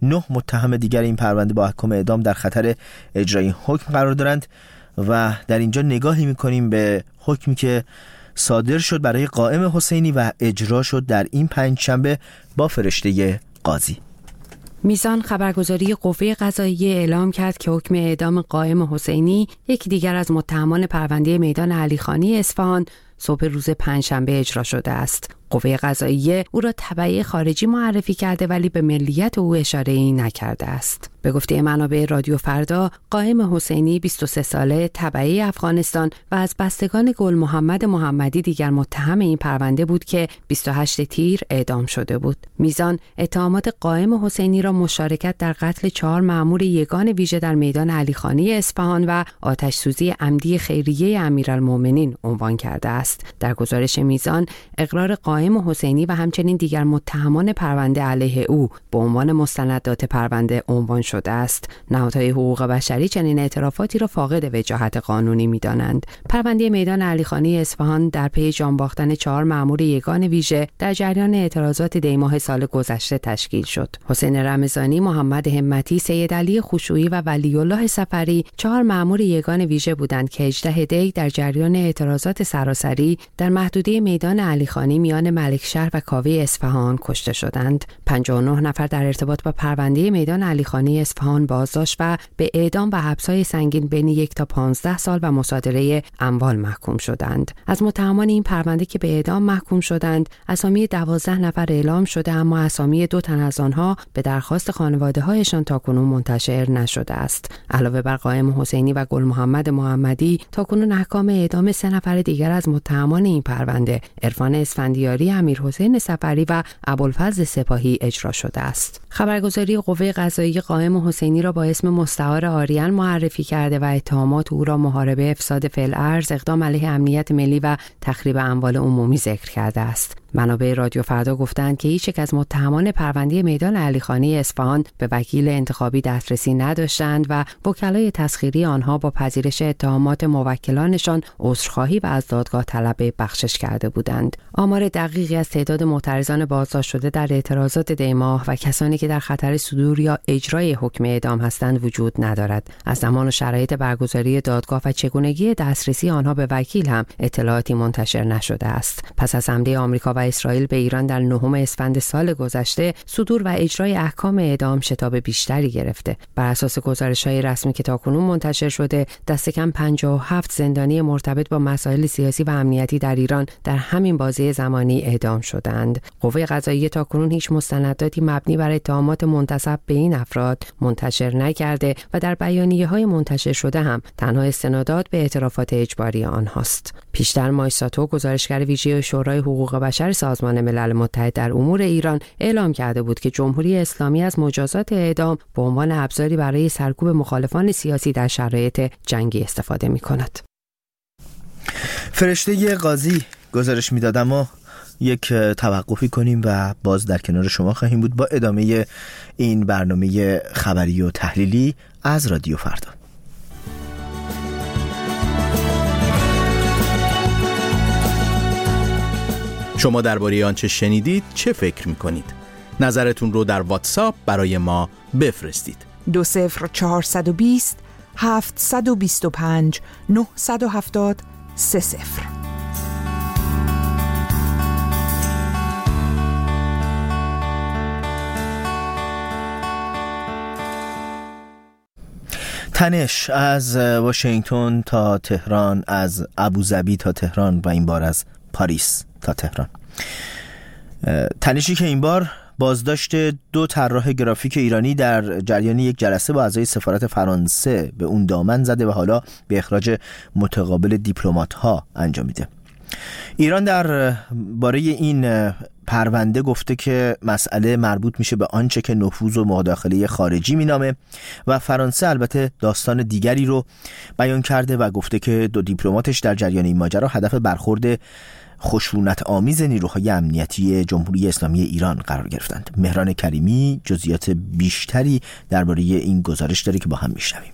9 متهم دیگر این پرونده با احکام اعدام در خطر اجرای این حکم قرار دارند و در اینجا نگاهی می‌کنیم به حکمی که صادر شد برای قائم حسینی و اجرا شد در این پنجشنبه با فرشته قاضی. میزان خبرگزاری قوه قضاییه اعلام کرد که حکم اعدام قائم حسینی، یکی دیگر از متهمان پرونده میدان علیخانی اصفهان، صبح روز پنجشنبه اجرا شده است. قوه قضاییه او را تبعی خارجی معرفی کرده ولی به ملیت او اشاره‌ای نکرده است. به گفته منابع رادیو فردا، قائم حسینی 23 ساله، تبعی افغانستان و از بستگان گل محمد محمدی دیگر متهم این پرونده بود که 28 تیر اعدام شده بود. میزان اتهامات قائم حسینی را مشارکت در قتل 4 مأمور یگان ویژه در میدان علیخانی اصفهان و آتش سوزی عمدی خیریه امیرالمومنین عنوان کرده است. در گزارش میزان، اقرار قائم حسینی و همچنین دیگر متهمان پرونده علیه او به عنوان مستندات پرونده عنوان شده است. نهادهای حقوق بشری چنین اعترافاتی را فاقد وجاهت قانونی می‌دانند. پرونده میدان علیخانی اصفهان در پی جان باختن 4 مأمور یگان ویژه در جریان اعتراضات دی‌ماه سال گذشته تشکیل شد. حسین رمضانی، محمد همتی، سید علی خشوعی و ولی الله سفری 4 مأمور یگان ویژه بودند که 18 دی در جریان اعتراضات سراسری در محدوده میدان علیخانی میان ملکشهر و کاوه اصفهان کشته شدند. 59 نفر در ارتباط با پرونده میدان علیخانی اصفهان بازداشت و به اعدام و حبس‌های سنگین بین 1 تا 15 سال و مصادره اموال محکوم شدند. از متهمان این پرونده که به اعدام محکوم شدند، اسامی 12 نفر اعلام شده، اما اسامی 2 تن از آنها به درخواست خانواده‌هایشان تاکنون منتشر نشده است. علاوه بر قائم حسینی و گل محمد محمدی، تاکنون احکام اعدام 3 نفر دیگر از متهمان این پرونده، عرفان اسفندیاری، امیرحسین سفری و ابوالفضل سپاهی اجرا شده است. خبرگزاری قوه قضاییه قائم حسینی را با اسم مستعار آریان معرفی کرده و اتهامات او را محاربه، افساد فی‌الارض، اقدام علیه امنیت ملی و تخریب اموال عمومی ذکر کرده است. منابع رادیو فردا گفتند که هیچ یک از متهمان پرونده میدان علیخانی اصفهان به وکیل انتخابی دسترسی نداشتند و وکلای تسخیری آنها با پذیرش اتهامات موکلانشان عذرخواهی و از دادگاه طلب بخشش کرده بودند. آمار دقیقی از تعداد معترضان بازداشت شده در اعتراضات دی‌ماه و کسانی که در خطر صدور یا اجرای حکم اعدام هستند وجود ندارد. از زمان و شرایط برگزاری دادگاه و چگونگی دسترسی آنها به وکیل هم اطلاعاتی منتشر نشده است. پس از حمله آمریکا و اسرائیل به ایران در 9 اسفند سال گذشته، صدور و اجرای احکام اعدام شتاب بیشتری گرفته. بر اساس گزارش‌های رسمی که تاکنون منتشر شده، دست کم 57 زندانی مرتبط با مسائل سیاسی و امنیتی در ایران در همین بازه زمانی اعدام شدند. قوه قضاییه تاکنون هیچ مستنداتی مبنی بر اتهامات منتسب به این افراد منتشر نکرده و در بیانیه‌های منتشر شده هم تنها استنادات به اعترافات اجباری آنهاست. پیشتر مایساتو، گزارشگر ویژه شورای حقوق بشر سازمان ملل متحد در امور ایران، اعلام کرده بود که جمهوری اسلامی از مجازات اعدام به عنوان ابزاری برای سرکوب مخالفان سیاسی در شرایط جنگی استفاده می‌کند. فرشته قاضی گزارش می‌داد، اما یک توقفی کنیم و باز در کنار شما خواهیم بود با ادامه این برنامه خبری و تحلیلی از رادیو فردا. شما درباره آنچه شنیدید چه فکر می‌کنید؟ نظرتون رو در واتساپ برای ما بفرستید. 20420 725 970 30. تنش از واشنگتن تا تهران، از ابوظبی تا تهران و این بار از پاریس تا تهران. تنشی که این بار بازداشت 2 طراح گرافیک ایرانی در جریان یک جلسه با اعضای سفارت فرانسه به اون دامن زده و حالا به اخراج متقابل دیپلمات‌ها انجام میده. ایران در باره این پرونده گفته که مسئله مربوط میشه به آنچه که نفوذ و مداخله خارجی مینامه و فرانسه البته داستان دیگری رو بیان کرده و گفته که 2 دیپلماتش در جریان این ماجرا هدف برخورد خشونت آمیز نیروهای امنیتی جمهوری اسلامی ایران قرار گرفتند. مهران کریمی جزئیات بیشتری درباره این گزارش داره که با هم میشنویم.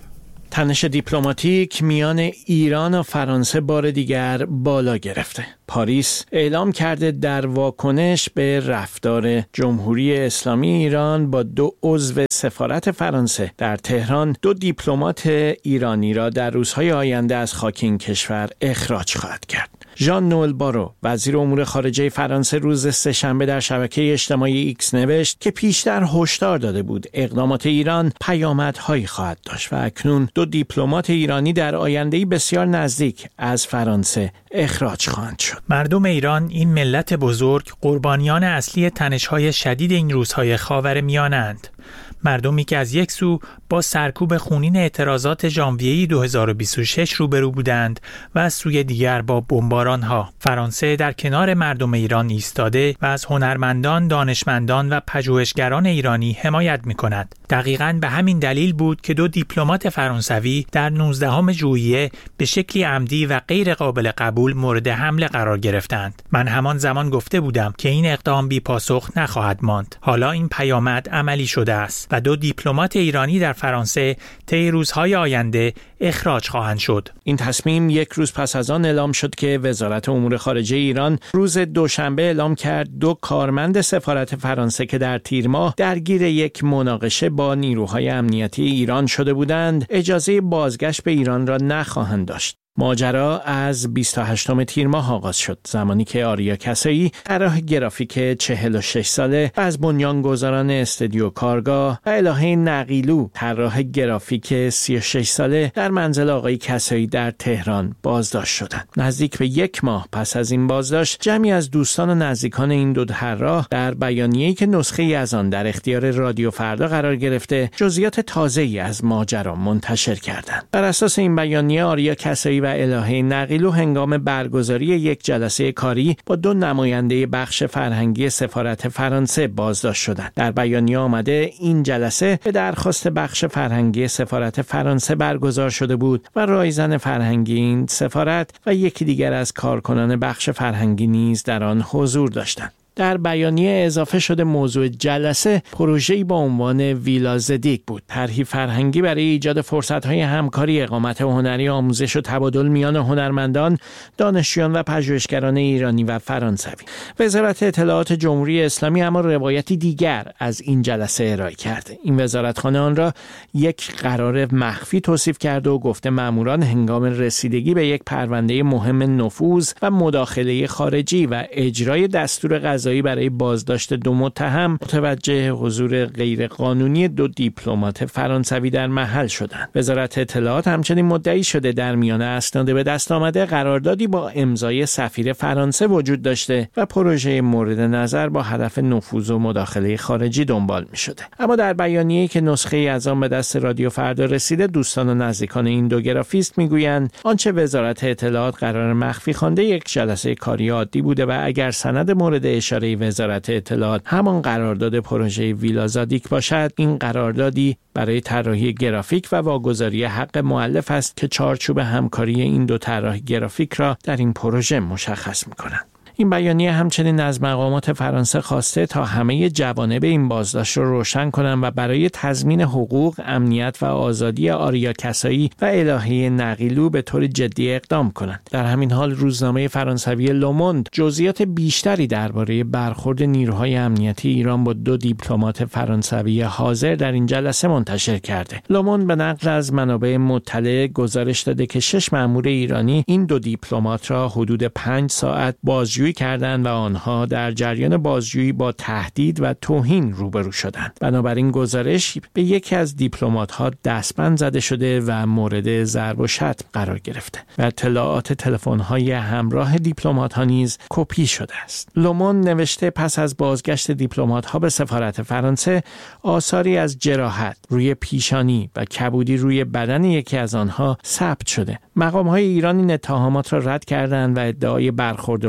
تنش دیپلماتیک میان ایران و فرانسه بار دیگر بالا گرفته. پاریس اعلام کرده در واکنش به رفتار جمهوری اسلامی ایران با 2 عضو سفارت فرانسه در تهران 2 دیپلمات ایرانی را در روزهای آینده از خاک این کشور اخراج خواهد کرد. ژان نوئل بارو وزیر امور خارجه فرانسه روز سه‌شنبه در شبکه اجتماعی ایکس نوشت که پیشتر هشدار داده بود اقدامات ایران پیامدهایی خواهد داشت و اکنون 2 دیپلمات ایرانی در آینده‌ای بسیار نزدیک از فرانسه اخراج خواهند شد. مردم ایران، این ملت بزرگ، قربانیان اصلی تنش‌های شدید این روزهای خاورمیانه‌اند. مردمی که از یک سو با سرکوب خونین اعتراضات ژانویه 2026 روبرو بودند و از سوی دیگر با بمباران‌ها. فرانسه در کنار مردم ایران ایستاده و از هنرمندان، دانشمندان و پژوهشگران ایرانی حمایت می‌کند. دقیقاً به همین دلیل بود که 2 دیپلمات فرانسوی در 19 ژوئیه به شکلی عمدی و غیر قابل قبول مورد حمله قرار گرفتند. من همان زمان گفته بودم که این اقدام بی پاسخ نخواهد ماند. حالا این پیامد عملی شده است و 2 دیپلمات ایرانی در فرانسه طی روزهای آینده اخراج خواهند شد. این تصمیم 1 روز پس از آن اعلام شد که وزارت امور خارجه ایران روز دوشنبه اعلام کرد 2 کارمند سفارت فرانسه که در تیر ماه درگیر یک مناقشه با نیروهای امنیتی ایران شده بودند، اجازه بازگشت به ایران را نخواهند داشت. ماجرا از 28 تیر ماه آغاز شد، زمانی که آریا کسایی طراح گرافیک 46 ساله و از بنیانگذاران استودیو کارگاه و الهه نقیلو طراح گرافیک 36 ساله در منزل آقای کسایی در تهران بازداشت شدند. نزدیک به 1 ماه پس از این بازداشت، جمعی از دوستان و نزدیکان این 2 طراح در بیانیه‌ای که نسخه‌ای از آن در اختیار رادیو فردا قرار گرفته، جزئیات تازه‌ای از ماجرا منتشر کردند. بر اساس این بیانیه، آریا کسایی و الهه نقیلو هنگام برگزاری یک جلسه کاری با 2 نماینده بخش فرهنگی سفارت فرانسه بازداشت شدند. در بیانیه آمده این جلسه به درخواست بخش فرهنگی سفارت فرانسه برگزار شده بود و رایزن فرهنگی این سفارت و یکی دیگر از کارکنان بخش فرهنگی نیز در آن حضور داشتند. در بیانیه اضافه شده موضوع جلسه پروژه‌ای با عنوان ویلا زدیک بود، طرحی فرهنگی برای ایجاد فرصت‌های همکاری، اقامت هنری، آموزش و تبادل میان هنرمندان، دانشجویان و پژوهشگران ایرانی و فرانسوی. وزارت اطلاعات جمهوری اسلامی اما روایتی دیگر از این جلسه ارائه کرد. این وزارتخانه آن را یک قرار مخفی توصیف کرده و گفته ماموران هنگام رسیدگی به یک پرونده مهم نفوذ و مداخله خارجی و اجرای دستور قضایی برای بازداشت 2 متهم متوجه حضور غیرقانونی 2 دیپلمات فرانسوی در محل شدند. وزارت اطلاعات همچنین مدعی شده در میان اسناد به دست آمده قراردادی با امضای سفیر فرانسه وجود داشته و پروژه مورد نظر با هدف نفوذ و مداخله خارجی دنبال می شده. اما در بیانیه‌ای که نسخه‌ای از آن به دست رادیو فردا رسیده، دوستان و نزدیکان این 2 گرافیست میگویند آنچه وزارت اطلاعات قرار مخفی خوانده یک جلسه کاری عادی بوده و اگر سند مورد اشاره وزارت اطلاعات همان قرارداد پروژه ویلا زادیک باشد، این قراردادی برای طراحی گرافیک و واگذاری حق مؤلف است که چارچوب همکاری این 2 طراح گرافیک را در این پروژه مشخص می‌کند. این بیانیه همچنین از مقامات فرانسه خواسته تا همه جوانب این بازداشت را روشن کنند و برای تضمین حقوق، امنیت و آزادی آریا کسایی و الهه نقیلو به طور جدی اقدام کنند. در همین حال روزنامه فرانسوی لوموند جزئیات بیشتری درباره برخورد نیروهای امنیتی ایران با 2 دیپلمات فرانسوی حاضر در این جلسه منتشر کرده. لوموند به نقل از منابع مطلع گزارش داده که 6 مأمور ایرانی این 2 دیپلمات را حدود 5 ساعت بازجویی کردند و آنها در جریان بازجویی با تهدید و توهین روبرو شدند. بنابراین گزارش به یکی از دیپلمات‌ها دستبند زده شده و مورد ضرب و شتم قرار گرفته و اطلاعات تلفن‌های همراه دیپلمات‌ها نیز کپی شده است. لوموند نوشته پس از بازگشت دیپلمات‌ها به سفارت فرانسه، آثاری از جراحت روی پیشانی و کبودی روی بدن یکی از آنها ثبت شده. مقام‌های ایران این اتهامات را رد کردند و ادعای برخورد خشونت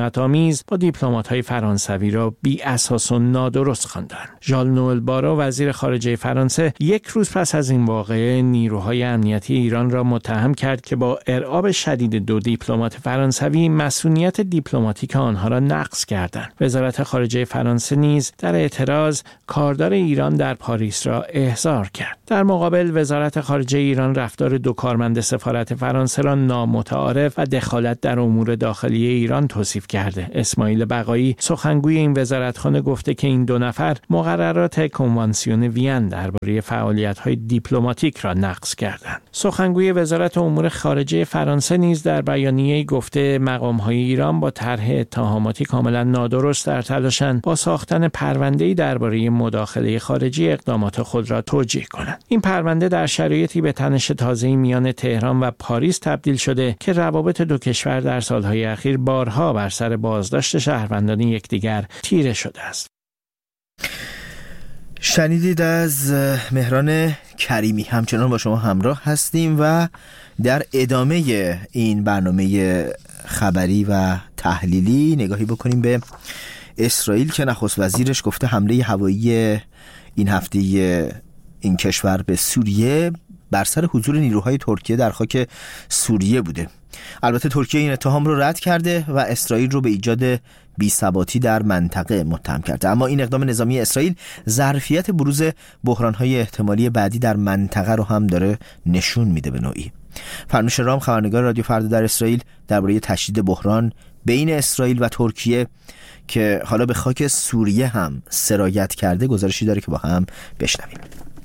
تهمت‌آمیز با دیپلمات‌های فرانسوی را بی اساس و نادرست خواندند. ژان نوئل بارو وزیر خارجه فرانسه یک روز پس از این واقعه نیروهای امنیتی ایران را متهم کرد که با ارعاب شدید دو دیپلمات فرانسوی مسئولیت دیپلماتیک آنها را نقض کردند. وزارت خارجه فرانسه نیز در اعتراض کاردار ایران در پاریس را احضار کرد. در مقابل وزارت خارجه ایران رفتار دو کارمند سفارت فرانسه را نامتعارف و دخالت در امور داخلی ایران توصیف کرده. اسماعیل بقایی سخنگوی این وزارتخانه گفته که این دو نفر مقررات کنوانسیون وین درباره فعالیت‌های دیپلماتیک را نقض کردند. سخنگوی وزارت امور خارجه فرانسه نیز در بیانیه‌ای گفته مقام‌های ایران با طرح اتهاماتی کاملا نادرست در تلاشند با ساختن پرونده‌ای درباره مداخله خارجی اقدامات خود را توجیه کنند. این پرونده در شرایطی به تنش تازه‌ای میان تهران و پاریس تبدیل شده که روابط دو کشور در سالهای اخیر بارها بر سر بازداشت شهروندان یکدیگر تیره شده است. شنیدید از مهران کریمی. همچنان با شما همراه هستیم و در ادامه این برنامه خبری و تحلیلی نگاهی بکنیم به اسرائیل که نخست وزیرش گفته حمله هوایی این هفته این کشور به سوریه بر سر حضور نیروهای ترکیه در خاک سوریه بوده. البته ترکیه این اتهام رو رد کرده و اسرائیل رو به ایجاد بی‌ثباتی در منطقه متهم کرده. اما این اقدام نظامی اسرائیل ظرفیت بروز بحران‌های احتمالی بعدی در منطقه رو هم داره نشون میده به نوعی. فرنوش رام خبرنگار رادیو فردا در اسرائیل درباره تشدید بحران بین اسرائیل و ترکیه که حالا به خاک سوریه هم سرایت کرده گزارشی داره که با هم بشنویم.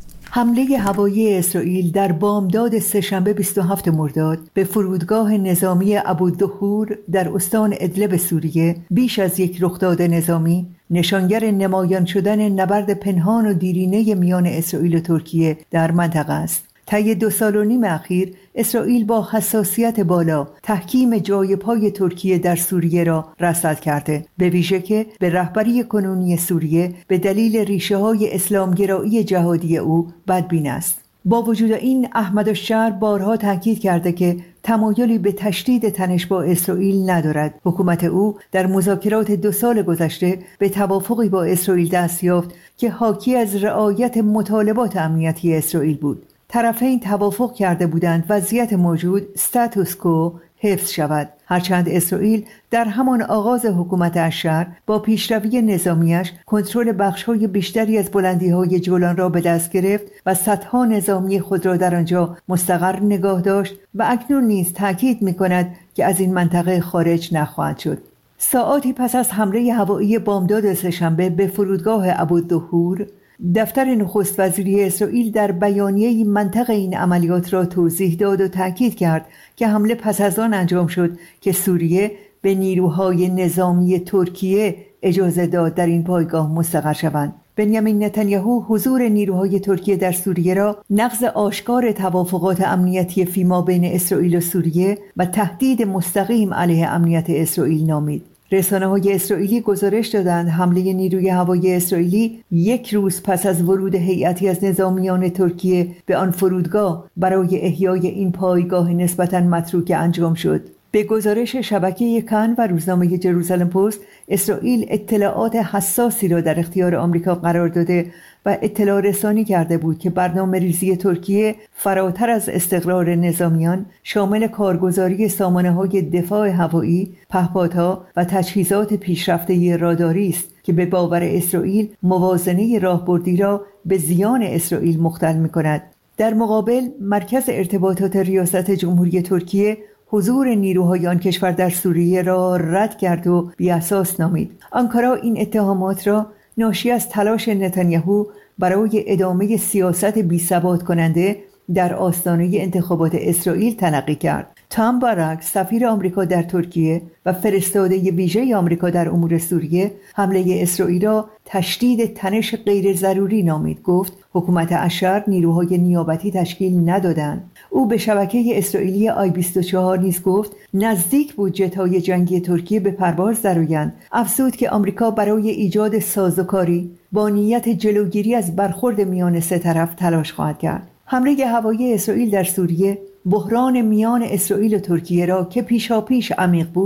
حمله هوایی اسرائیل در بامداد سه‌شنبه 27 مرداد به فرودگاه نظامی ابوالدهور در استان ادلب سوریه بیش از یک رخداد نظامی نشانگر نمایان شدن نبرد پنهان و دیرینه میان اسرائیل و ترکیه در منطقه است. طی 2.5 سال اخیر اسرائیل با حساسیت بالا تحکیم جای پای ترکیه در سوریه را رصد کرده، به ویژه که به رهبری کنونی سوریه به دلیل ریشه‌های اسلامگرایی جهادی او بدبین است. با وجود این احمد الشهر بارها تاکید کرده که تمایلی به تشدید تنش با اسرائیل ندارد. حکومت او در مذاکرات 2 سال گذشته به توافقی با اسرائیل دست یافت که حاکی از رعایت مطالبات امنیتی اسرائیل بود. طرفین توافق کرده بودند وضعیت موجود استاتوس کو حفظ شود، هرچند اسرائیل در همان آغاز حکومت الشهر با پیشروی نظامیش کنترل بخش‌های بیشتری از بلندی‌های جولان را به دست گرفت و صدها نظامی خود را در آنجا مستقر نگاه داشت و اکنون نیز تاکید می‌کند که از این منطقه خارج نخواهد شد. ساعاتی پس از حمله هوایی بامداد سه‌شنبه به فرودگاه ابوالدهور، دفتر نخست وزیری اسرائیل در بیانیه‌ای منطق این عملیات را توضیح داد و تاکید کرد که حمله پس از آن انجام شد که سوریه به نیروهای نظامی ترکیه اجازه داد در این پایگاه مستقر شوند. بنیامین نتانیاهو حضور نیروهای ترکیه در سوریه را نقض آشکار توافقات امنیتی فیما بین اسرائیل و سوریه و تهدید مستقیم علیه امنیت اسرائیل نامید. رسانه‌های اسرائیلی گزارش دادند حمله نیروی هوایی اسرائیلی 1 روز پس از ورود هیئتی از نظامیان ترکیه به آن فرودگاه برای احیای این پایگاه نسبتاً متروک انجام شد. به گزارش شبکه کن و روزنامه جروزالم پست، اسرائیل اطلاعات حساسی را در اختیار آمریکا قرار داده و اطلاع رسانی کرده بود که برنامه ریزی ترکیه فراتر از استقرار نظامیان شامل کارگزاری سامانه‌های دفاع هوایی، پهپادها و تجهیزات پیشرفته راداری است که به باور اسرائیل موازنه راهبردی را به زیان اسرائیل مختل می‌کند. در مقابل مرکز ارتباطات ریاست جمهوری ترکیه حضور نیروهای آن کشور در سوریه را رد کرد و بی‌اساس نامید. آنکارا این اتهامات را ناشی از تلاش نتانیاهو برای ادامه سیاست بی‌ثبات کننده در آستانه انتخابات اسرائیل تلقی کرد. تام باراک، سفیر آمریکا در ترکیه و فرستاده ویژه آمریکا در امور سوریه، حمله اسرائیل را تشدید تنش غیر ضروری نامید. گفت حکومت الشهر نیروهای نیابتی تشکیل ندادند. او به شبکه اسرائیلی آی-24 نیز گفت نزدیک بود جت‌های جنگی ترکیه به پرواز درآیند. افزود که آمریکا برای ایجاد سازوکاری با نیت جلوگیری از برخورد میان سه طرف تلاش خواهد کرد. حمله هوایی اسرائیل در سوریه بحران میان اسرائیل و ترکیه را که پیشاپیش عمیق بود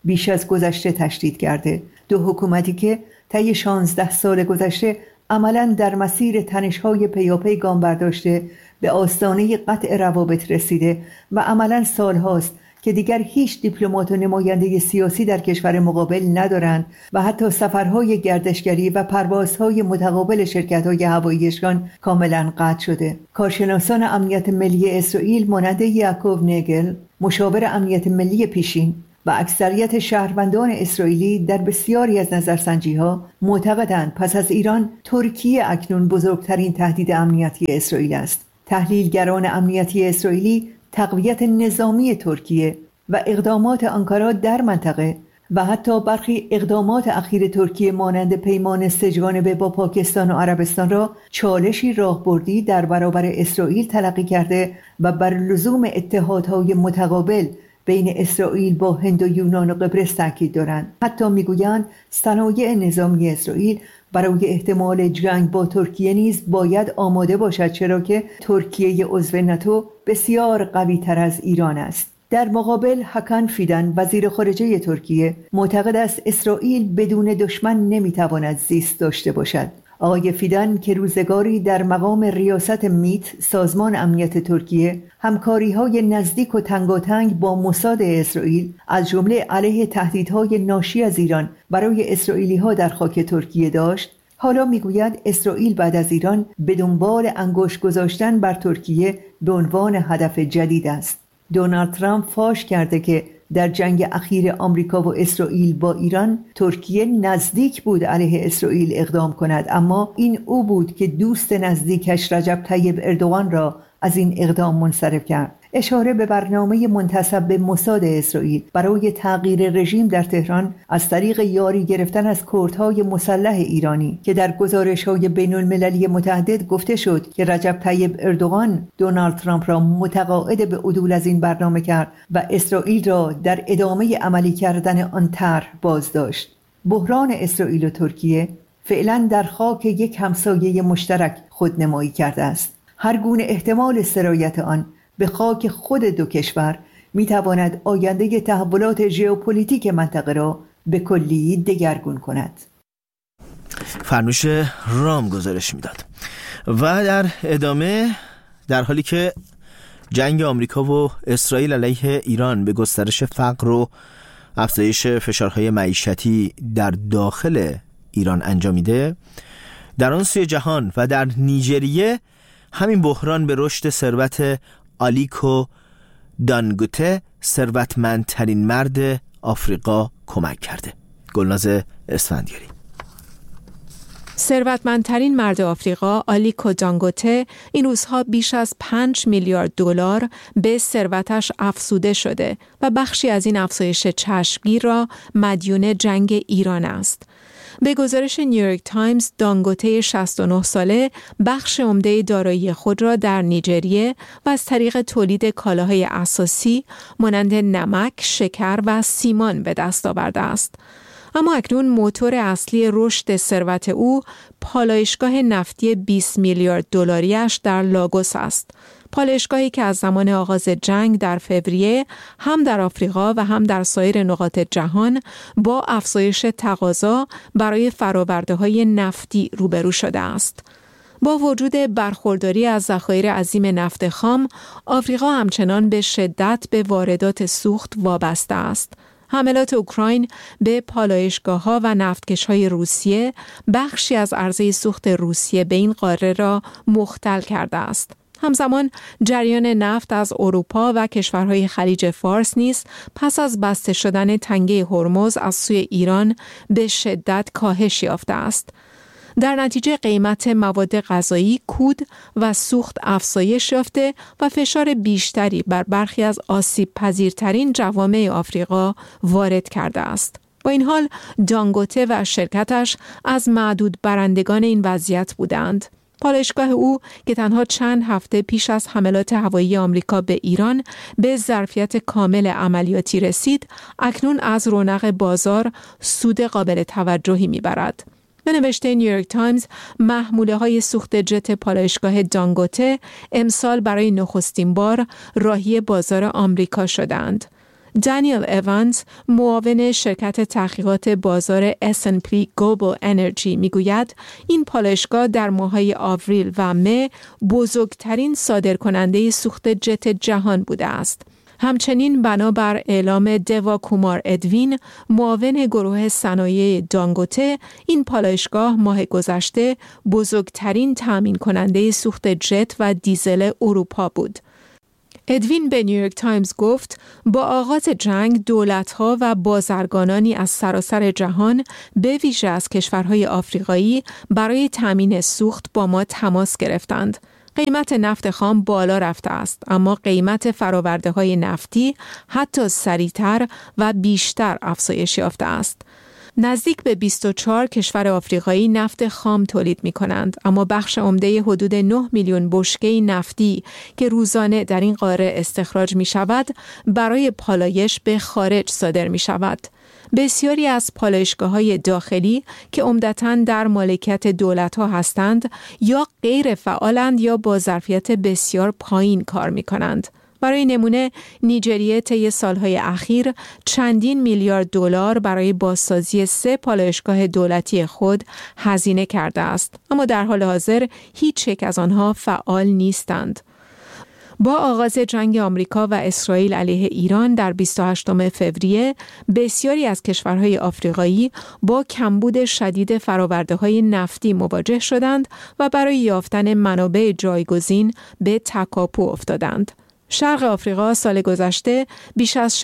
بیش از گذشته تشدید کرده. دو حکومتی که طی 16 سال گذشته عملاً در مسیر تنش‌های پیاپی گام برداشته به آستانه قطع روابط رسیده و عملاً سالهاست که دیگر هیچ دیپلمات و نماینده سیاسی در کشور مقابل ندارند و حتی سفرهای گردشگری و پروازهای متقابل شرکت‌های هواییشان کاملاً قطع شده. کارشناسان امنیت ملی اسرائیل مانند یعقوب نگل، مشاور امنیت ملی پیشین و اکثریت شهروندان اسرائیلی در بسیاری از نظرسنجی‌ها معتقدند پس از ایران ترکیه اکنون بزرگترین تهدید امنیتی اسرائیل است. تحلیلگران امنیتی اسرائیلی تقویت نظامی ترکیه و اقدامات آنکارا در منطقه و حتی برخی اقدامات اخیر ترکیه مانند پیمان سه‌جانبه با پاکستان و عربستان را چالشی راهبردی در برابر اسرائیل تلقی کرده و بر لزوم اتحادهای متقابل بین اسرائیل با هند و یونان و قبرس تاکید دارند. حتی میگویند صنایع نظامی اسرائیل برای احتمال جنگ با ترکیه نیز باید آماده باشد، چرا که ترکیه عضو ناتو بسیار قوی تر از ایران است. در مقابل حکان فیدان وزیر خارجه ترکیه معتقد است اسرائیل بدون دشمن نمیتواند زیست داشته باشد. آقای فیدان که روزگاری در مقام ریاست میت سازمان امنیت ترکیه همکاری‌های نزدیک و تنگاتنگ با موساد اسرائیل از جمله علیه تهدیدهای ناشی از ایران برای اسرائیلی‌ها در خاک ترکیه داشت، حالا میگوید اسرائیل بعد از ایران به دنبال انگشت گذاشتن بر ترکیه به عنوان هدف جدید است. دونالد ترامپ فاش کرده که در جنگ اخیر آمریکا و اسرائیل با ایران ترکیه نزدیک بود علیه اسرائیل اقدام کند، اما این او بود که دوست نزدیکش رجب طیب اردوغان را از این اقدام منصرف کرد. اشاره به برنامه منتسب به موساد اسرائیل برای تغییر رژیم در تهران از طریق یاری گرفتن از کردهای مسلح ایرانی که در گزارش‌های بین‌المللی متعدد گفته شد که رجب طیب اردوغان دونالد ترامپ را متقاعد به عدول از این برنامه کرد و اسرائیل را در ادامه عملی کردن آن طرح بازداشت. بحران اسرائیل و ترکیه فعلا در خاک یک همسایه مشترک خودنمایی کرده است. هر گونه احتمال سرایت آن به خاک خود دو کشور میتواند آینده تحولات ژئوپلیتیک منطقه را به کلی دگرگون کند. فرنوش رام گزارش میداد. و در ادامه، در حالی که جنگ آمریکا و اسرائیل علیه ایران به گسترش فقر و افزایش فشارهای معیشتی در داخل ایران انجامیده، در آن سوی جهان و در نیجریه همین بحران به رشد ثروت آلیکو دانگوته، ثروتمندترین مرد آفریقا، کمک کرده. گلناز اسفندیاری. ثروتمندترین مرد آفریقا آلیکو دانگوته این روزها بیش از 5 میلیارد دلار به ثروتش افزوده شده و بخشی از این افزایش چشمگیر را مدیون جنگ ایران است. به گزارش نیویورک تایمز، دانگوته 69 ساله بخش عمده دارایی خود را در نیجریه و از طریق تولید کالاهای اساسی مانند نمک، شکر و سیمان به دست آورده است. اما اکنون موتور اصلی رشد ثروت او پالایشگاه نفتی 20 میلیارد دلاریش در لاگوس است. پالایشگاهی که از زمان آغاز جنگ در فوریه هم در آفریقا و هم در سایر نقاط جهان با افزایش تقاضا برای فرآورده‌های نفتی روبرو شده است. با وجود برخورداری از ذخایر عظیم نفت خام، آفریقا همچنان به شدت به واردات سوخت وابسته است. حملات اوکراین به پالایشگاه‌ها و نفتکش‌های روسیه بخشی از عرضه سوخت روسیه به این قاره را مختل کرده است. همزمان جریان نفت از اروپا و کشورهای خلیج فارس نیز پس از بسته شدن تنگه هرمز از سوی ایران به شدت کاهش یافته است. در نتیجه قیمت مواد غذایی، کود و سوخت افزایش یافته و فشار بیشتری بر برخی از آسیب پذیرترین جوامع آفریقا وارد کرده است. با این حال دانگوته و شرکتش از معدود برندگان این وضعیت بودند. پالایشگاه او که تنها چند هفته پیش از حملات هوایی آمریکا به ایران به ظرفیت کامل عملیاتی رسید، اکنون از رونق بازار سود قابل توجهی میبرد. به نوشته نیویورک تایمز، محموله‌های سوخت جت پالایشگاه دانگوته امسال برای نخستین بار راهی بازار آمریکا شدند. دانیل ایوانز، معاون شرکت تحقیقات بازار S&P Global Energy میگوید این پالایشگاه در ماه‌های آوریل و مه بزرگترین صادرکننده سوخت جت جهان بوده است. همچنین بنابر اعلام دیوا کومار ادوین، معاون گروه صنایع دانگوته، این پالایشگاه ماه گذشته بزرگترین تامین کننده سوخت جت و دیزل اروپا بود. ادوین به نیویورک تایمز گفت با آغاز جنگ دولت‌ها و بازرگانانی از سراسر جهان به ویژه از کشورهای آفریقایی برای تامین سوخت با ما تماس گرفتند. قیمت نفت خام بالا رفته است، اما قیمت فرآورده‌های نفتی حتی سریعتر و بیشتر افزایش یافته است. نزدیک به 24 کشور آفریقایی نفت خام تولید می کنند، اما بخش عمده حدود 9 میلیون بشکه نفتی که روزانه در این قاره استخراج می شود، برای پالایش به خارج صادر می شود. بسیاری از پالایشگاه‌های داخلی که عمدتاً در مالکیت دولت‌ها هستند یا غیر فعالند یا با ظرفیت بسیار پایین کار می کنند. برای نمونه نیجریه طی سالهای اخیر چندین میلیارد دلار برای بازسازی 3 پالایشگاه دولتی خود هزینه کرده است، اما در حال حاضر هیچ یک از آنها فعال نیستند. با آغاز جنگ آمریکا و اسرائیل علیه ایران در 28 فوریه بسیاری از کشورهای آفریقایی با کمبود شدید فرآورده‌های نفتی مواجه شدند و برای یافتن منابع جایگزین به تکاپو افتادند. شرق آفریقا سال گذشته بیش از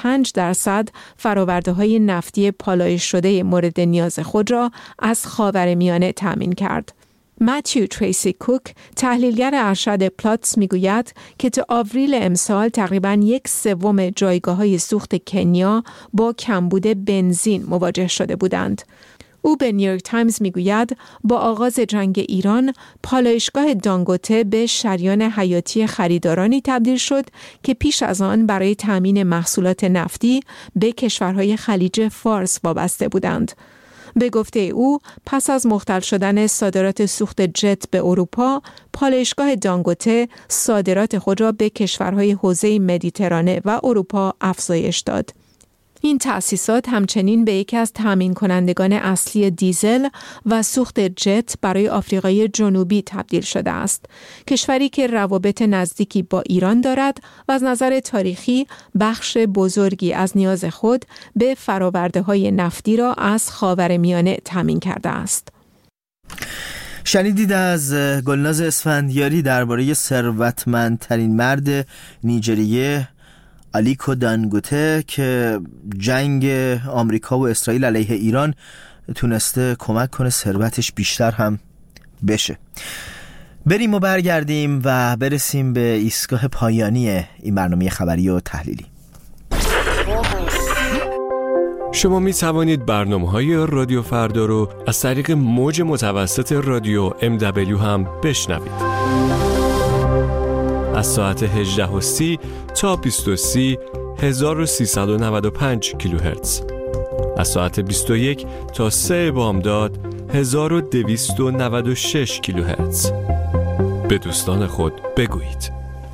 65% فرآورده‌های نفتی پالایش شده مورد نیاز خود را از خاورمیانه تامین کرد. متیو تریسی کوک، تحلیلگر ارشد پلاتس میگوید که تا آوریل امسال تقریباً 1/3 جایگاه‌های سوخت کنیا با کمبود بنزین مواجه شده بودند. او به نیویورک تایمز میگوید با آغاز جنگ ایران پالایشگاه دانگوته به شریان حیاتی خریدارانی تبدیل شد که پیش از آن برای تامین محصولات نفتی به کشورهای خلیج فارس وابسته بودند. به گفته او پس از مختل شدن صادرات سوخت جت به اروپا، پالایشگاه دانگوته صادرات خود را به کشورهای حوزه مدیترانه و اروپا افزایش داد. این تأسیسات همچنین به یکی از تامین کنندگان اصلی دیزل و سوخت جت برای آفریقای جنوبی تبدیل شده است. کشوری که روابط نزدیکی با ایران دارد و از نظر تاریخی بخش بزرگی از نیاز خود به فرآورده‌های نفتی را از خاورمیانه تامین کرده است. شنیدید از گلناز اسفندیاری درباره ثروتمندترین مرد نیجریه آلیکو دانگوته که جنگ آمریکا و اسرائیل علیه ایران تونسته کمک کنه ثروتش بیشتر هم بشه. بریم و برگردیم و برسیم به ایستگاه پایانی این برنامه خبری و تحلیلی. شما می توانید برنامه‌های رادیو فردا رو از طریق موج متوسط رادیو MW هم بشنوید. از ساعت 18:30 تا 20:30 1395 کیلوهرتز. از ساعت 21 تا 3 بامداد 1296 کیلوهرتز. به دوستان خود بگویید.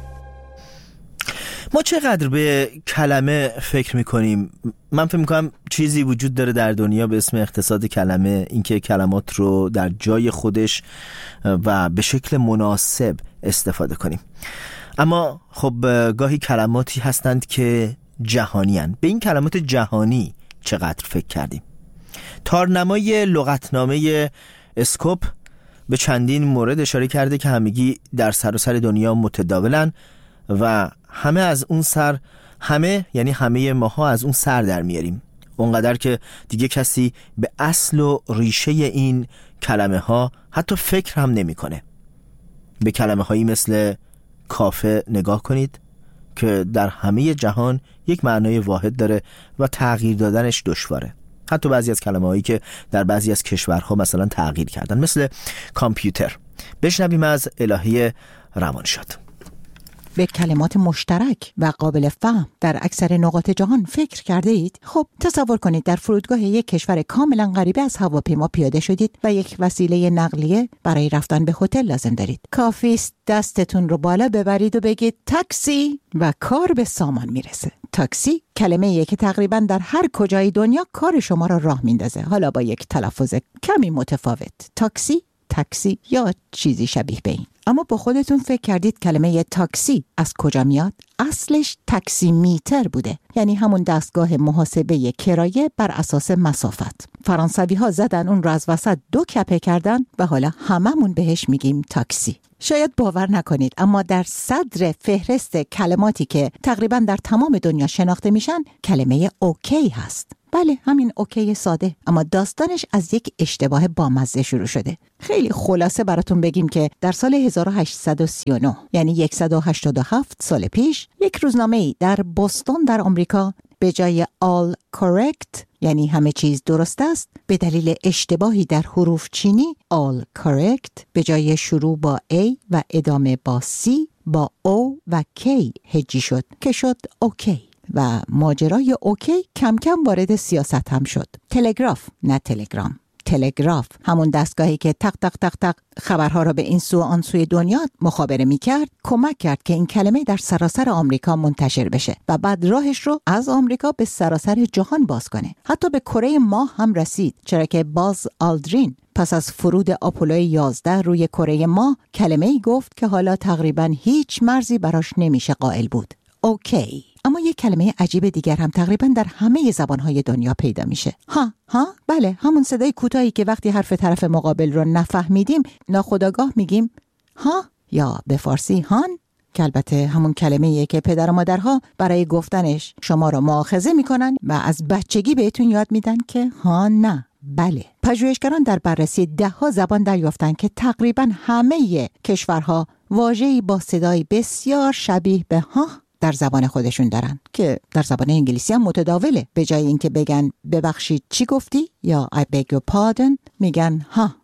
ما چقدر به کلمه فکر میکنیم؟ من فکر میکنم چیزی وجود داره در دنیا به اسم اقتصاد کلمه، اینکه کلمات رو در جای خودش و به شکل مناسب استفاده کنیم. اما خب گاهی کلماتی هستند که جهانی هستند. به این کلمات جهانی چقدر فکر کردیم؟ تارنمای لغتنامه اسکوپ به چندین مورد اشاره کرده که همگی در سراسر دنیا متداولن و همه از اون سر، همه یعنی همه ماها از اون سر در میاریم، اونقدر که دیگه کسی به اصل و ریشه این کلمه ها حتی فکر هم نمی کنه. به کلمه هایی مثل کافه نگاه کنید که در همه جهان یک معنای واحد داره و تغییر دادنش دشواره. حتی بعضی از کلمه هایی که در بعضی از کشورها مثلا تغییر کردن، مثل کامپیوتر. بشنویم از الهه روانشاد. به کلمات مشترک و قابل فهم در اکثر نقاط جهان فکر کرده اید؟ خب تصور کنید در فرودگاه یک کشور کاملا غریبه از هواپیما پیاده شدید و یک وسیله نقلیه برای رفتن به هتل لازم دارید. کافی است دستتون رو بالا ببرید و بگید تاکسی و کار به سامان میرسه. تاکسی کلمه‌ایه که تقریبا در هر کجای دنیا کار شما را راه میندازه، حالا با یک تلفظ کمی متفاوت. تاکسی یا چیزی شبیه به این. اما با خودتون فکر کردید کلمه تاکسی از کجا میاد؟ اصلش تاکسی میتر بوده، یعنی همون دستگاه محاسبه کرایه بر اساس مسافت. فرانسوی ها زدن اون رو از وسط 2 کپه کردن و حالا هممون بهش میگیم تاکسی. شاید باور نکنید اما در صدر فهرست کلماتی که تقریبا در تمام دنیا شناخته میشن کلمه اوکی هست. بله، همین اوکی ساده، اما داستانش از یک اشتباه بامزه شروع شده. خیلی خلاصه براتون بگیم که در سال 1839 یعنی 187 سال پیش یک روزنامه‌ای در بوستون در آمریکا به جای all correct یعنی همه چیز درست است، به دلیل اشتباهی در حروف چینی all correct به جای شروع با A و ادامه با C با O و K هجی شد که شد اوکی. و ماجرای اوکی کم کم وارد سیاست هم شد. تلگراف نه تلگرام، تلگراف همون دستگاهی که تق تق تق تق خبرها را به این سو آن سوی دنیا مخابره می‌کرد، کمک کرد که این کلمه در سراسر آمریکا منتشر بشه و بعد راهش رو از آمریکا به سراسر جهان باز کنه. حتی به کره ماه هم رسید، چرا که باز آلدرین پس از فرود آپولو 11 روی کره ماه کلمه‌ای گفت که حالا تقریباً هیچ مرزی براش نمیشه قائل بود. اوکی. اما یک کلمه عجیب دیگر هم تقریبا در همه زبانهای دنیا پیدا میشه. ها بله، همون صدای کوتاهی که وقتی حرف طرف مقابل رو نفهمیدیم ناخودآگاه میگیم ها، یا به فارسی هان، که البته همون کلمه‌ایه که پدر و مادرها برای گفتنش شما رو مؤاخذه میکنن و از بچگی بهتون یاد میدن که ها نه بله. پژوهشگران در بررسی 10 زبان دریافتن که تقریبا همه کشورها واژه‌ای با صدای بسیار شبیه به ها در زبان خودشون دارن که در زبان انگلیسی هم متداوله. به جای اینکه بگن ببخشید چی گفتی یا I beg your pardon میگن ها.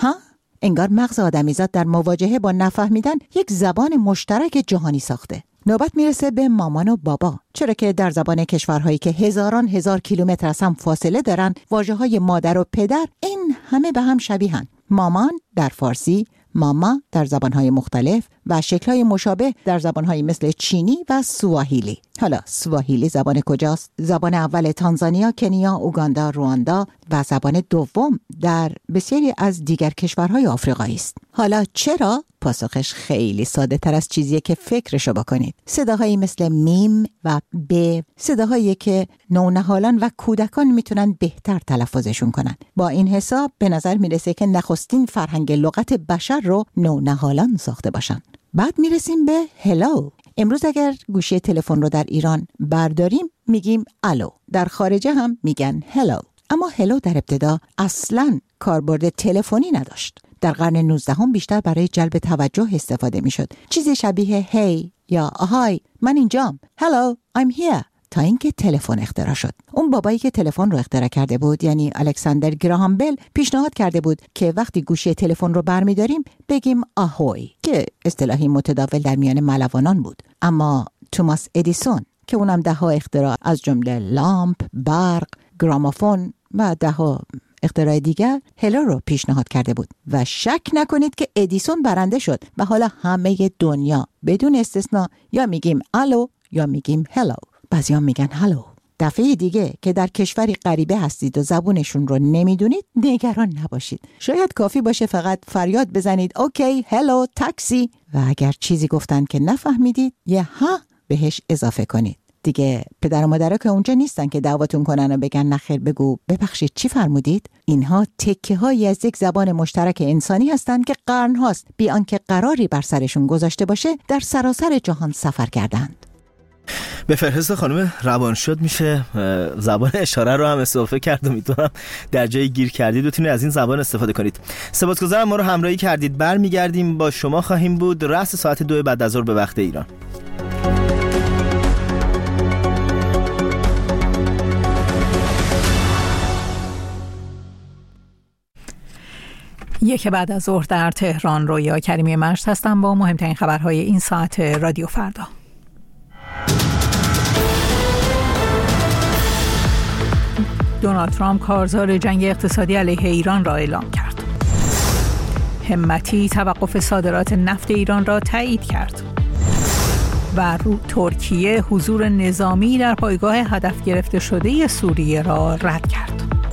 انگار مغز آدمیزاد در مواجهه با نفهمیدن یک زبان مشترک جهانی ساخته. نوبت میرسه به مامان و بابا، چرا که در زبان کشورهایی که هزاران هزار کیلومتر از هم فاصله دارن واژه‌های مادر و پدر این همه به هم شبیهن. مامان در فارسی، ماما در زبانهای مختلف و شکل‌های مشابه در زبان‌های مثل چینی و سواحیلی. حالا سواحیلی زبان کجاست؟ زبان اول تانزانیا، کنیا، اوگاندا، رواندا و زبان دوم در بسیاری از دیگر کشورهای آفریقایی است. حالا چرا؟ پاسخش خیلی ساده تر از چیزیه که فکرشو بکنید. صداهایی مثل میم و ب، صداهایی که نونهالان و کودکان میتونن بهتر تلفظشون کنن. با این حساب به نظر میرسه که نخستین فرهنگ لغت بشر رو نونهالان ساخته باشن. بعد میرسیم به هلو. امروز اگر گوشی تلفن رو در ایران برداریم میگیم الو، در خارجه هم میگن هلو. اما هلو در ابتدا اصلاً کاربرد تلفنی نداشت. در قرن 19 بیشتر برای جلب توجه استفاده میشد. چیزی شبیه هی یا آهای من اینجام، هلو I'm here، تا اینکه تلفن اختراع شد. اون بابایی که تلفن رو اختراع کرده بود یعنی الکساندر گراهام بل پیشنهاد کرده بود که وقتی گوشی تلفن رو برمی‌داریم بگیم آهوی، که اصطلاحی متداول در میان ملوانان بود. اما توماس ادیسون که اونم 10 اختراع از جمله لامپ، برق، گرامافون و 10 اختراع دیگر هلو رو پیشنهاد کرده بود و شک نکنید که ادیسون برنده شد و حالا همه دنیا بدون استثنا یا میگیم الو یا میگیم هلو. بعضی‌ها میگن هلو. دفعه دیگه که در کشوری غریبه هستید و زبونشون رو نمیدونید نگران نباشید. شاید کافی باشه فقط فریاد بزنید اوکی، هلو، تاکسی، و اگر چیزی گفتن که نفهمیدید یه ها بهش اضافه کنید. دیگه پدر و مادرها که اونجا نیستن که دعواتون کنن و بگن نخیر بگو ببخشید چی فرمودید. اینها تکه‌هایی از یک زبان مشترک انسانی هستند که قرن‌هاست بی آنکه قراری بر سرشون گذاشته باشه در سراسر جهان سفر کردند. به فهرست خانم روانشد میشه زبان اشاره رو هم اضافه کرد و میتونم در جای گیر کردید بتونید از این زبان استفاده کنید. سپاسگزارم ما رو همراهی کردید. برمیگردیم با شما خواهیم بود رأس ساعت 2 بعد از ظهر به وقت ایران. یک بعد از ظهر در تهران. رویا کریمی مجد هستم با مهمترین خبرهای این ساعت رادیو فردا. دونالد ترامپ کارزار جنگ اقتصادی علیه ایران را اعلام کرد. همتی توقف صادرات نفت ایران را تایید کرد. و ترکیه حضور نظامی در پایگاه هدف گرفته شده سوریه را رد کرد.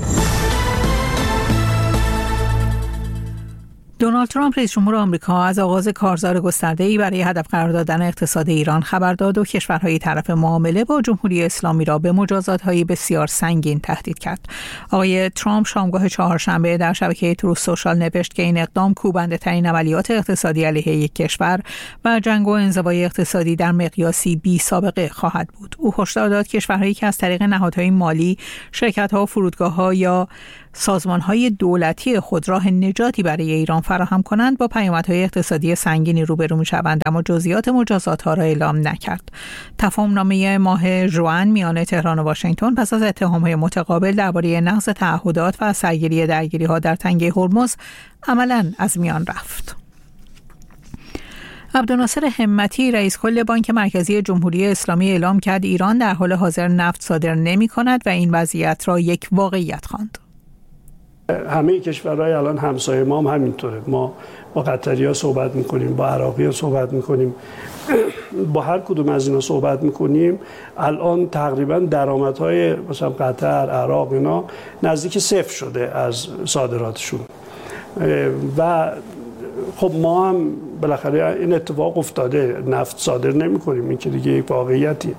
دونالد ترامپ رئیس جمهور آمریکا از آغاز کارزار گسترده‌ای برای هدف قرار دادن اقتصاد ایران خبر داد و کشورهای طرف معامله با جمهوری اسلامی را به مجازات‌های بسیار سنگین تهدید کرد. آقای ترامپ شامگاه چهارشنبه در شبکه تروث سوشال نوشت که این اقدام کوبنده‌ترین عملیات اقتصادی علیه یک کشور و جنگ و انزوای اقتصادی در مقیاسی بی سابقه خواهد بود. او هشدار داد کشورهایی که از طریق نهادهای مالی، شرکت‌ها و فرودگاه‌ها یا سازمان‌های دولتی خود راه نجاتی برای ایران فراهم کنند با پیامدهای اقتصادی سنگینی روبرو می‌شوند، اما جزئیات مجازات‌ها را اعلام نکرد. تفاهم‌نامه ماه ژوئن میان تهران و واشنگتن پس از اتهام‌های متقابل درباره نقض تعهدات و سرگیری درگیری‌ها در تنگه هرمز عملاً از میان رفت. عبدالناصر همتی رئیس کل بانک مرکزی جمهوری اسلامی اعلام کرد ایران در حال حاضر نفت صادر نمی‌کند و این وضعیت را یک واقعیت خواند. همه کشورهای الان همسایه ما هم همینطوره. ما با قطری‌ها صحبت می‌کنیم، با عراقی‌ها صحبت می‌کنیم، با هر کدوم از اینا صحبت می‌کنیم. الان تقریبا درآمدهای مثلا قطر، عراق اینا نزدیک صفر شده از صادراتشون و خب ما هم بالاخره این اتفاق افتاده، نفت صادر نمی‌کنیم. این که دیگه یک واقعیتیه.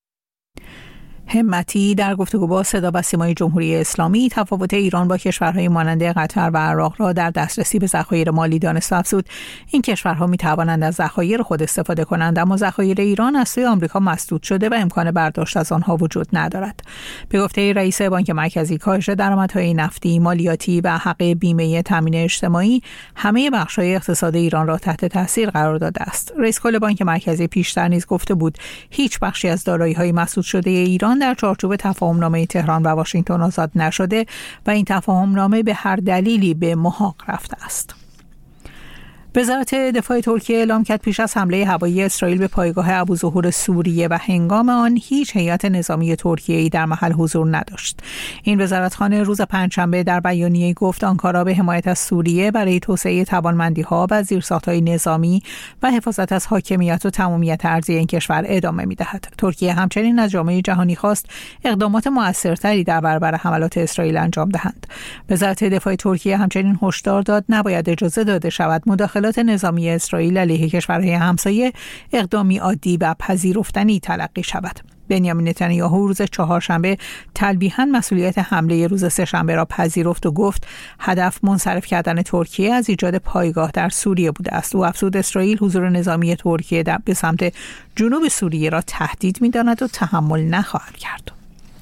همتی در گفتگو با صدا و سیمای جمهوری اسلامی تفاوت ایران با کشورهای مانند قطر و عراق را در دسترسی به ذخایر مالی دانست و افزود این کشورها می توانند از ذخایر خود استفاده کنند، اما ذخایر ایران از سوی آمریکا مسدود شده و امکان برداشت از آنها وجود ندارد. به گفته رئیس بانک مرکزی، کاهش درآمدهای نفتی، مالیاتی و حق بیمه تامین اجتماعی همه بخش‌های اقتصاد ایران را تحت تاثیر قرار داده است. رئیس کل بانک مرکزی پیشتر نیز گفته بود هیچ بخشی از دارایی‌های مسدود شده ایران در چارچوب تفاهمنامه تهران و واشنگتن آزاد نشده و این تفاهمنامه به هر دلیلی به محاق رفته است. وزارت دفاع ترکیه اعلام کرد پیش از حمله هوایی اسرائیل به پایگاه ابوظهور سوریه و هنگام آن هیچ هیئت نظامی ترکیه‌ای در محل حضور نداشت. این وزارتخانه روز پنجشنبه در بیانیه‌ای گفت آنکارا به حمایت از سوریه برای توسعه توانمندی‌ها و زیرساخت‌های نظامی و حفاظت از حاکمیت و تمامیت ارضی این کشور ادامه می‌دهد. ترکیه همچنین از جامعه جهانی خواست اقدامات مؤثرتری در برابر حملات اسرائیل انجام دهند. وزارت دفاع ترکیه همچنین هشدار داد نباید اجازه داده شود مداخلات نظامی اسرائیل علیه کشورهای همسایه اقدامی عادی و پذیرفتنی تلقی شود. بنیامین نتانیاهو روز چهارشنبه تلویحاً مسئولیت حمله روز سه‌شنبه را پذیرفت و گفت هدف منصرف کردن ترکیه از ایجاد پایگاه در سوریه بوده است. او افزود اسرائیل حضور نظامی ترکیه به سمت جنوب سوریه را تهدید می‌داند و تحمل نخواهد کرد.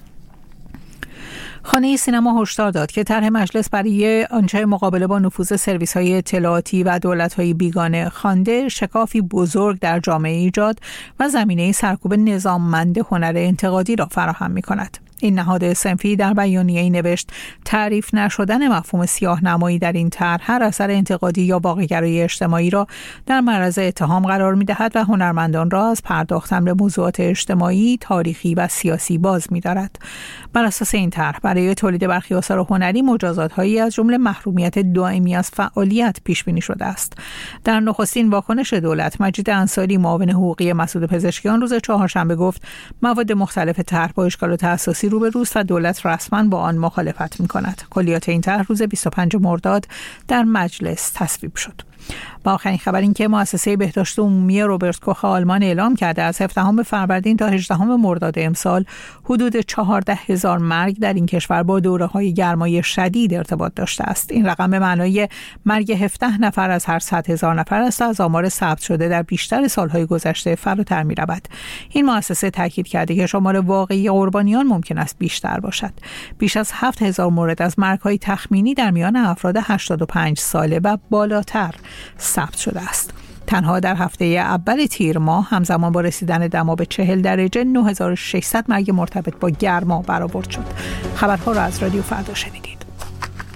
خانه سینما هشدار داد که طرح مجلس برای آنچه مقابله با نفوذ سرویس‌های اطلاعاتی و دولت‌های بیگانه خوانده شکافی بزرگ در جامعه ایجاد و زمینه سرکوب نظاممند هنر انتقادی را فراهم می‌کند. این نهاد صنفی در بیانیه‌ای نوشت تعریف نشدن مفهوم سیاه‌نمایی در این طرح هر اثر انتقادی یا واقع‌گرایی اجتماعی را در معرض اتهام قرار می‌دهد و هنرمندان را از پرداختن به موضوعات اجتماعی، تاریخی و سیاسی باز می‌دارد. بر اساس این طرح برای تولید برخی آثار هنری مجازات‌هایی از جمله محرومیت دائمی از فعالیت پیش بینی شده است. در نخستین واکنش دولت، مجید انصاری معاون حقوقی مسعود پزشکیان روز چهارشنبه گفت مواد مختلف طرح با اشکال و تأسیسی روبروست و دولت رسما با آن مخالفت می‌کند. کلیات این طرح روز 25 مرداد در مجلس تصویب شد. با آخرین خبر این که مؤسسه بهداشت عمومی روبرت کوخ آلمان اعلام کرده از 17 فروردین تا 18 مرداد امسال حدود 14,000 مرگ در این کشور با دوره‌های گرمای شدید ارتباط داشته است. این رقم به معنای مرگ 17 نفر از هر 100,000 نفر است و از آمار ثبت شده در بیشتر سالهای گذشته فراتر می‌رود. این مؤسسه تاکید کرده که شمار واقعی قربانیان ممکن است بیشتر باشد. بیش از 7,000 مورد از مرگ‌های تخمینی در میان افراد 85 ساله و بالاتر ثبت شده است. تنها در هفته اول تیر ماه همزمان با رسیدن دما به 40 درجه 9600 مرگ مرتبط با گرما برآورد شد. خبرها را از رادیو فردا شنیدید.